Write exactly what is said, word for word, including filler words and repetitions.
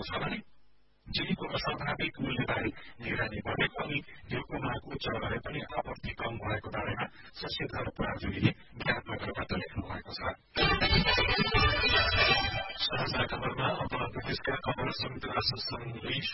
भएको छ भने चिनीको अस्वाभाविक मूल्यबारे निगरानी बढेको अनि घिउको माग उच्च रहे पनि आपूर्ति कम भएको बारेमा शशिधर पराजुलीले विराटनगरबाट लेख्नु भएको छ। समाचार खबरमा अब विदेशका खबर। संयुक्त राष्ट्र संघले